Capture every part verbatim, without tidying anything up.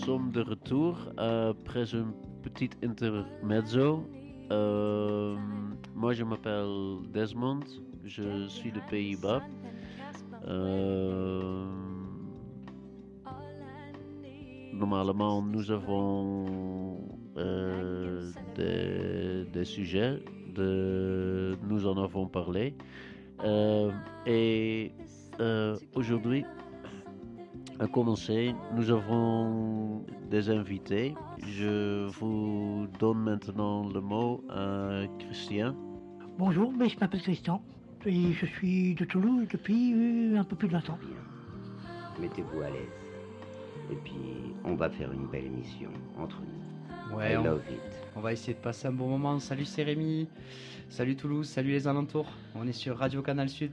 sommes de retour après un petit intermezzo. Euh, moi, je m'appelle Desmond, je suis des Pays-Bas. Euh, Normalement, nous avons euh, des, des sujets, de, nous en avons parlé. Euh, et euh, aujourd'hui, à commencer, nous avons des invités. Je vous donne maintenant le mot à Christian. Bonjour, mais je m'appelle Christian et je suis de Toulouse depuis euh, un peu plus de vingt ans. Bien. Mettez-vous à l'aise. Et puis, on va faire une belle émission entre nous. Ouais, I on, love it. On va essayer de passer un bon moment. Salut, c'est Rémi. Salut Toulouse, salut les alentours. On est sur Radio Canal Sud.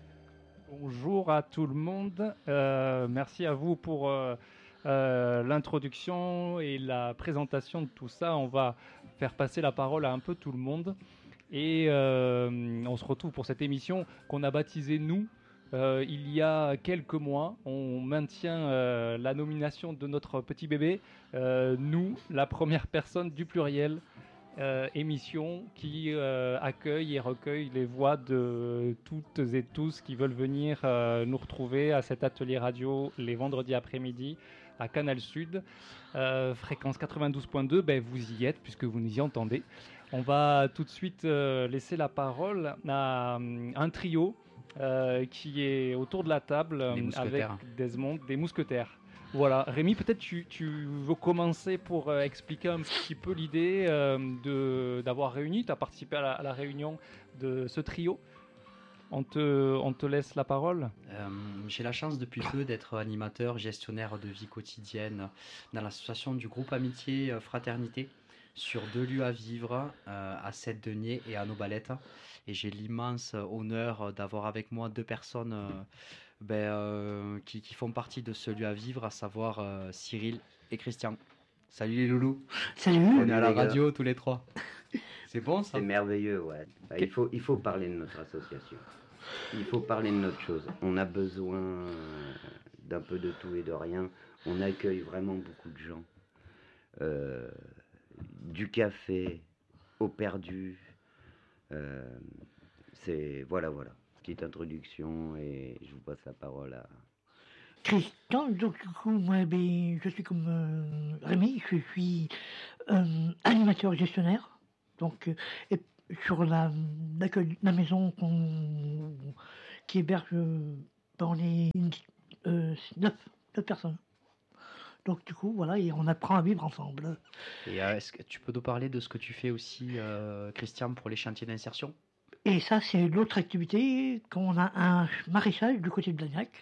Bonjour à tout le monde. Euh, merci à vous pour euh, euh, l'introduction et la présentation de tout ça. On va faire passer la parole à un peu tout le monde. Et euh, on se retrouve pour cette émission qu'on a baptisée Nous. Euh, il y a quelques mois, on maintient euh, la nomination de notre petit bébé. Euh, nous, la première personne du pluriel. Euh, émission qui euh, accueille et recueille les voix de toutes et tous qui veulent venir euh, nous retrouver à cet atelier radio les vendredis après-midi à Canal Sud, euh, fréquence quatre-vingt-douze point deux. Ben, vous y êtes puisque vous nous y entendez. On va tout de suite euh, laisser la parole à um, un trio euh, qui est autour de la table euh, avec Desmond, des mousquetaires. Voilà, Rémi, peut-être tu, tu veux commencer pour euh, expliquer un petit peu l'idée euh, de, d'avoir réuni, tu as participé à la, à la réunion de ce trio. On te, on te laisse la parole. Euh, j'ai la chance depuis peu d'être animateur, gestionnaire de vie quotidienne dans l'association du groupe Amitié Fraternité sur deux lieux à vivre, euh, à Sept-Deniers et à Nobalettes. Et j'ai l'immense honneur d'avoir avec moi deux personnes euh, ben, euh, qui, qui font partie de ce lieu à vivre, à savoir euh, Cyril et Christian. Salut les loulous. Salut. On est à la radio tous les trois. C'est bon ça? C'est merveilleux, ouais. Bah, il, faut, il faut parler de notre association. Il faut parler de notre chose. On a besoin d'un peu de tout et de rien. On accueille vraiment beaucoup de gens. Euh, du café au perdu. Euh, c'est voilà, voilà. Petite introduction et je vous passe la parole à Christian. Donc du coup, moi, ben, je suis comme euh, Rémi, je suis euh, animateur gestionnaire. Donc, euh, et sur la, l'accueil, la maison qu'on, qui héberge, ben, on est une, euh, neuf, neuf personnes. Donc du coup, voilà, et on apprend à vivre ensemble. Et euh, est-ce que tu peux nous parler de ce que tu fais aussi, euh, Christian, pour les chantiers d'insertion? Et ça, c'est l'autre activité, quand on a un maraîchage du côté de Blagnac,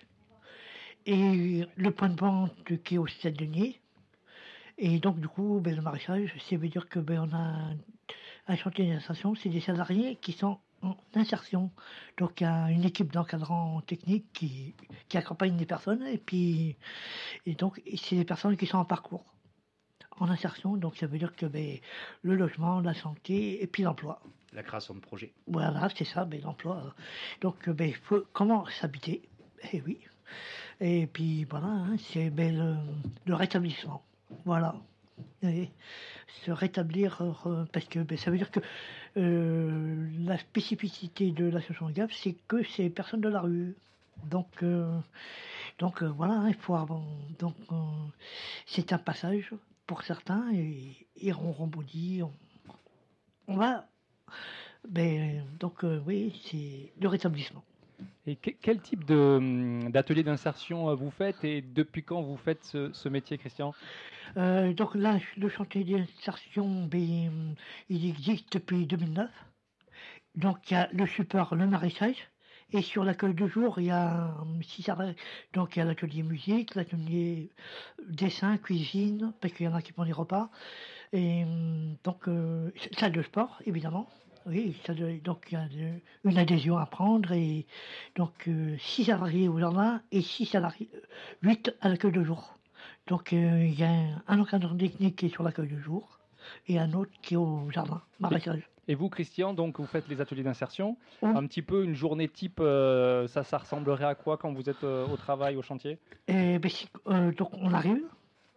et le point de vente qui est au Sept-Deniers. Et donc du coup, ben, le maraîchage, ça veut dire que ben, on a un, un chantier d'insertion, c'est des salariés qui sont en insertion. Donc il y a une équipe d'encadrants techniques qui, qui accompagne les personnes, et puis et donc c'est des personnes qui sont en parcours, en insertion. Donc ça veut dire que ben, le logement, la santé, et puis l'emploi. La création de projets. Voilà, c'est ça, ben, l'emploi. Donc ben, faut, comment s'habiter? Eh oui. Et puis voilà, hein, c'est ben, le, le rétablissement. Voilà. Et se rétablir, euh, parce que ben, ça veut dire que euh, la spécificité de l'association G A F, c'est que c'est personnes de la rue. Donc, euh, donc euh, voilà, hein, il faut avoir, donc euh, c'est un passage pour certains, et, et on rebondit, on, on va, ben, donc euh, oui, c'est le rétablissement. Et que, quel type de, d'atelier d'insertion vous faites et depuis quand vous faites ce, ce métier, Christian? euh, Donc là, le chantier d'insertion, ben, il existe depuis deux mille neuf. Donc il y a le support, le maraîchage, et sur l'accueil de jour, il y a six salariés. Donc il y a l'atelier musique, l'atelier dessin, cuisine, parce qu'il y en a qui font des repas, et donc euh, salle de sport, évidemment. Oui, ça, donc il y a de, une adhésion à prendre, et donc euh, six salariés au jardin et six salariés, huit à l'accueil de jour. Donc euh, il y a un, un encadrement technique qui est sur l'accueil de jour et un autre qui est au jardin, maraîchage. Et vous, Christian, donc vous faites les ateliers d'insertion. Oui. Un petit peu une journée type, euh, ça, ça ressemblerait à quoi quand vous êtes euh, au travail, au chantier? Et, ben, euh, donc on arrive.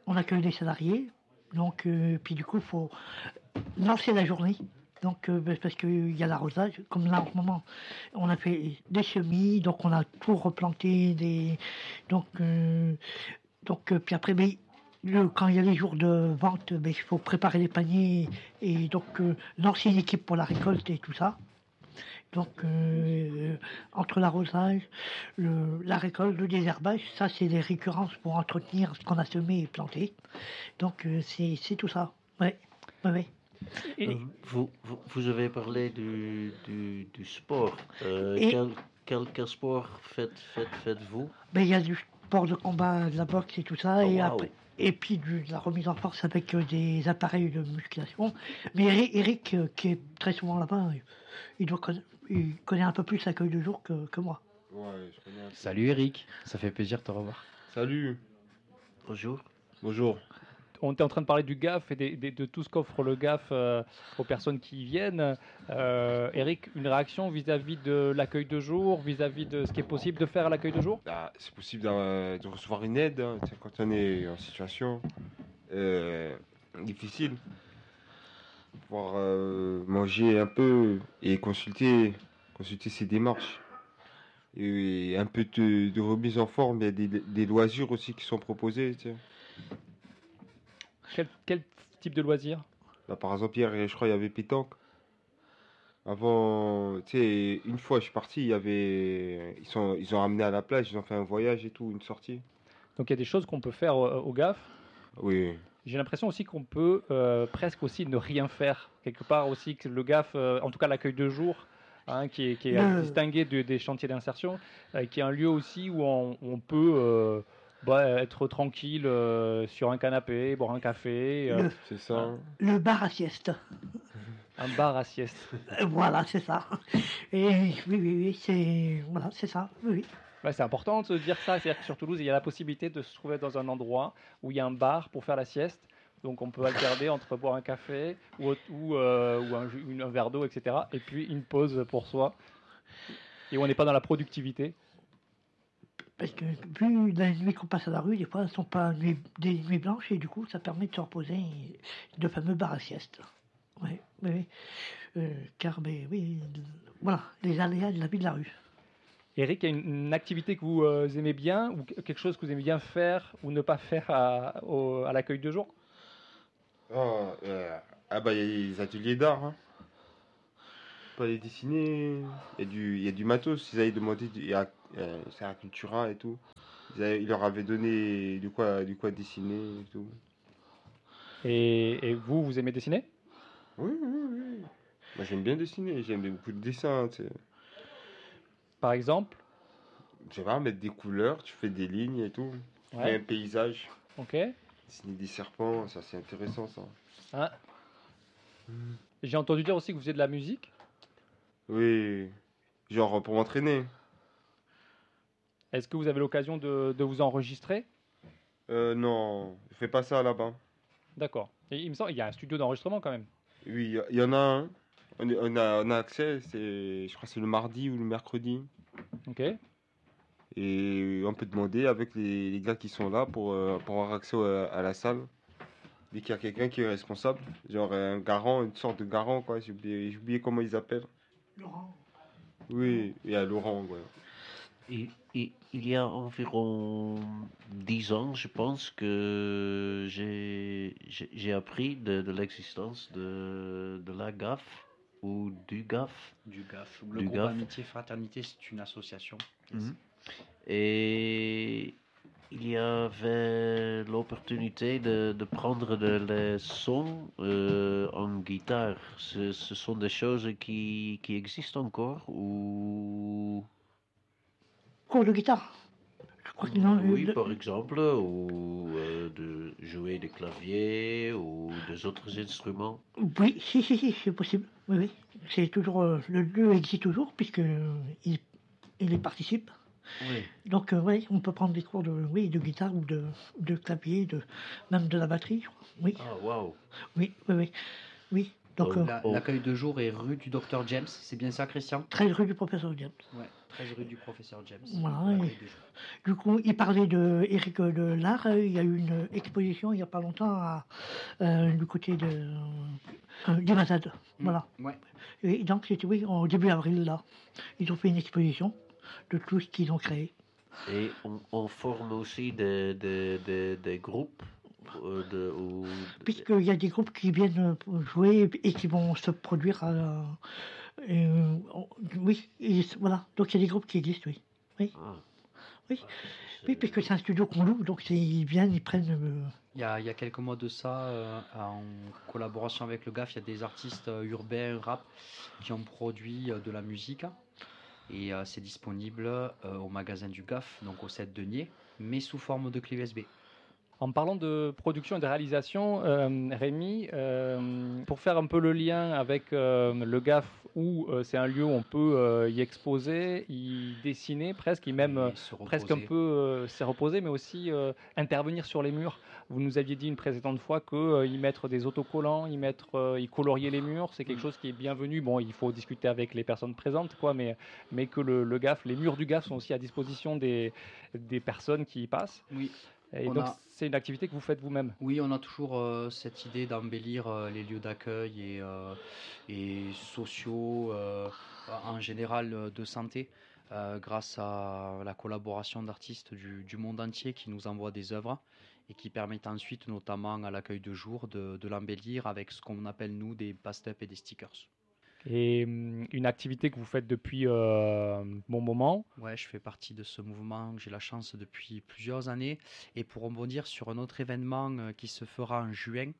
on accueille les salariés. Donc, euh, puis du coup, il faut lancer la journée. Donc, euh, ben, parce qu'il y a l'arrosage. Comme là, en ce moment, on a fait des semis, donc on a tout replanté. Des... Donc, euh, donc euh, puis après, ben, le, quand il y a les jours de vente, ben, il faut préparer les paniers et donc euh, lancer une équipe pour la récolte et tout ça. Donc, euh, entre l'arrosage, le- la récolte, le désherbage, ça, c'est des récurrences pour entretenir ce qu'on a semé et planté. Donc, euh, c'est c'est tout ça. Ouais, ouais, ouais. Et- Euh, vous, vous, vous avez parlé du, du, du sport. Euh, Et- quel, quel, quel sport faites, faites, faites-vous? Ben, il y a du sport de combat, de la boxe et tout ça. Oh, et, wow. après, et puis du- de la remise en force avec euh, des appareils de musculation. Mais Eric, Eric, euh, qui est très souvent là-bas, il, il doit conna- il connaît un peu plus l'accueil de jour que, que moi. Ouais, je connais un peu. Salut Eric, ça fait plaisir de te revoir. Salut, Bonjour. bonjour. On était en train de parler du G A F et des- des- de tout ce qu'offre le G A F euh, aux personnes qui y viennent. Euh, Eric, une réaction vis-à-vis de l'accueil de jour, vis-à-vis de ce qui est possible de faire à l'accueil de jour? Ah, c'est possible d'un- de recevoir une aide hein, tu sais, quand on est en situation euh, difficile. Pouvoir euh, manger un peu et consulter, consulter ses démarches. Et un peu de, de remise en forme, il y a des, des loisirs aussi qui sont proposés. Tu sais. Quel, quel type de loisirs? Là, par exemple, hier, je crois, il y avait pétanque. Avant, tu sais, une fois je suis parti, il y avait, ils sont, ils ont ramené à la plage, ils ont fait un voyage et tout, une sortie. Donc il y a des choses qu'on peut faire au, au G A F. Oui, J'ai l'impression aussi qu'on peut euh, presque aussi ne rien faire. Quelque part aussi que le G A F, euh, en tout cas l'accueil de jour, hein, qui est, qui est Le- distingué de- des chantiers d'insertion, euh, qui est un lieu aussi où on, on peut euh, bah, être tranquille euh, sur un canapé, boire un café, euh, Le, c'est ça. le bar à sieste. un bar à sieste. Euh, Voilà, c'est ça. Et oui, oui, oui, c'est voilà, c'est ça. Oui, oui. Ouais, c'est important de se dire ça. C'est-à-dire que sur Toulouse, il y a la possibilité de se trouver dans un endroit où il y a un bar pour faire la sieste. Donc on peut alterner entre boire un café ou, ou, euh, ou un, jus- une- un verre d'eau, et cetera. Et puis une pause pour soi. Et où on n'est pas dans la productivité. Parce que vu la nuit qu'on passe à la rue, des fois, elles ne sont pas nuit- des nuits blanches et du coup, ça permet de se reposer de fameux bar à sieste. Oui, oui, oui. Euh, car, ben, oui, de- voilà, les aléas de la vie de la rue. Eric, il y a une, une activité que vous euh, aimez bien ou que- quelque chose que vous aimez bien faire ou ne pas faire à, au- à l'accueil de jour? Ah, euh, ah bah il y a les ateliers d'art. Hein. Pas les dessiner. Il y a du, il y a du matos. Ils avaient demandé, du- il y a, euh, c'est à Cultura et tout. Ils, avaient- ils leur avaient donné du quoi, du quoi dessiner et tout. Et, et vous, vous aimez dessiner? Oui, oui, oui. Moi j'aime bien dessiner. J'aime beaucoup de dessins. Tu sais. Par exemple? Tu sais pas, mettre des couleurs, tu fais des lignes et tout. Tu fais Ouais. un paysage. Ok. Dessiner des serpents, ça c'est intéressant ça. Hein? J'ai entendu dire aussi que vous faisiez de la musique. Oui. Genre pour m'entraîner. Est-ce que vous avez l'occasion de, de vous enregistrer? Euh, non, je fais pas ça là-bas. D'accord. Et il me semble il y a un studio d'enregistrement quand même. Oui, il y a- il y, en a un. On, est- on a, on a accès, c'est, je crois que c'est le mardi ou le mercredi. Ok. Et on peut demander avec les, les gars qui sont là pour, euh, pour avoir accès à, à la salle. Dès qu'il y a quelqu'un qui est responsable, genre un garant, une sorte de garant, quoi. J'ai oublié, j'ai oublié comment ils appellent. Laurent. Oui, il y a Laurent, ouais. Il, il- il y a environ dix ans, je pense, que j'ai j'ai- j'ai appris de, de l'existence de, de la G A F ou du G A F. Du G A F. Le Du groupe G A F. Amitié Fraternité, c'est une association. Et il y avait l'opportunité de, de prendre de, les sons euh, en guitare. Ce, ce sont des choses qui, qui existent encore ou... Cours de guitare. Je crois qu'ils ont Oui, de- par exemple, ou euh, de jouer des claviers ou des autres instruments. Oui, si, si, si, c'est possible. Oui, oui. C'est toujours, euh, le lieu existe toujours puisque euh, il, il y participe. Oui. Donc, euh, oui, on peut prendre des cours de, oui, de guitare ou de, de clavier, de, même de la batterie. je crois. Oui, Ah, waouh. oui, oui, oui. Oui, donc, Oh. euh, La- Oh. L'accueil de jour est rue du docteur James, c'est bien ça Christian? treize rue du professeur James. Ouais. treize rue du Professeur James. Voilà, à et- l'accueil de jour. Du coup, il parlait de Éric de l'Art. Il y a eu une exposition il n'y a pas longtemps à, euh, du côté de euh, du Mazade. Mm. Voilà. Ouais. Et donc, c'était oui, au début avril, là. Ils ont fait une exposition de tout ce qu'ils ont créé. Et on, on forme aussi des, des, des, des groupes euh, de, ou... Puisqu'il y a des groupes qui viennent euh, jouer et qui vont se produire à. euh, euh, oui, et voilà. Donc, il y a des groupes qui existent, oui. Oui, Ah. oui. Ah, c'est- Oui, puisque c'est un studio qu'on loue, donc c'est- ils viennent, ils prennent. euh, Il y a, il y a quelques mois de ça, euh, en collaboration avec le G A F, il y a des artistes euh, urbains, rap, qui ont produit euh, de la musique. Et euh, c'est disponible euh, au magasin du G A F, donc au sept Denier, mais sous forme de clé U S B. En parlant de production et de réalisation, euh, Rémi, euh, pour faire un peu le lien avec euh, le G A F, où euh, c'est un lieu où on peut euh, y exposer, y dessiner presque, y même euh, Et se presque un reposer. peu euh, s'y reposer, mais aussi euh, intervenir sur les murs. Vous nous aviez dit une précédente fois que euh, y mettre des autocollants, y mettre, euh, y colorier les murs, c'est quelque Mm. chose qui est bienvenu. Bon, il faut discuter avec les personnes présentes, quoi, mais, mais que le, le G A F, les murs du G A F sont aussi à disposition des, des personnes qui y passent. Oui, Et On donc, a- c'est une activité que vous faites vous-même. oui, on a toujours euh, cette idée d'embellir euh, les lieux d'accueil et, euh, et sociaux, euh, en général euh, de santé, euh, grâce à la collaboration d'artistes du, du monde entier qui nous envoient des œuvres et qui permettent ensuite, notamment à l'accueil de jour, de, de l'embellir avec ce qu'on appelle nous des paste-up et des stickers. Et hum, une activité que vous faites depuis euh, un bon moment. Ouais, je fais partie de ce mouvement, j'ai la chance depuis plusieurs années. Et pour rebondir sur un autre événement euh, qui se fera en juin,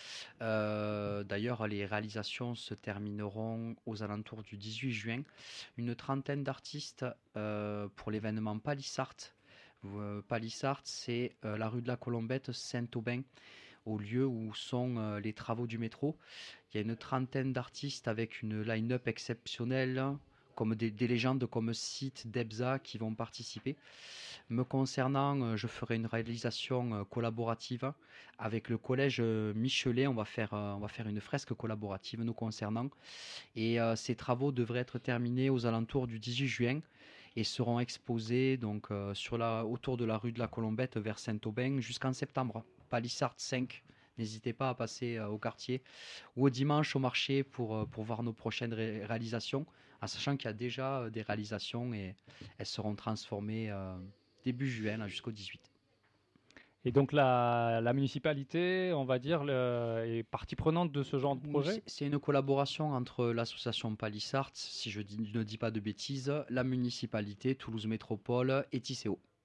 euh, d'ailleurs les réalisations se termineront aux alentours du dix-huit juin, une trentaine d'artistes euh, pour l'événement Palissart. Euh, Palissart, c'est euh, la rue de la Colombette, Saint-Aubin, au lieu où sont euh, les travaux du métro. Il y a une trentaine d'artistes avec une line-up exceptionnelle, comme des, des légendes comme Site, Debza qui vont participer. Me concernant, euh, je ferai une réalisation euh, collaborative avec le collège euh, Michelet. On va faire, euh, on va faire une fresque collaborative nous concernant. Et euh, ces travaux devraient être terminés aux alentours du dix-huit juin et seront exposés donc, euh, sur la, autour de la rue de la Colombette vers Saint-Aubin jusqu'en septembre. Palissard cinq. N'hésitez pas à passer euh, au quartier ou au dimanche au marché pour, euh, pour voir nos prochaines ré- réalisations, en sachant qu'il y a déjà euh, des réalisations et elles seront transformées euh, début juin là, jusqu'au dix-huit. Et donc la, la municipalité, on va dire, le- est partie prenante de ce genre de Oui, projet. c'est- C'est une collaboration entre l'association Palissart, si je dis- ne dis pas de bêtises, la municipalité, Toulouse Métropole et Tisséo.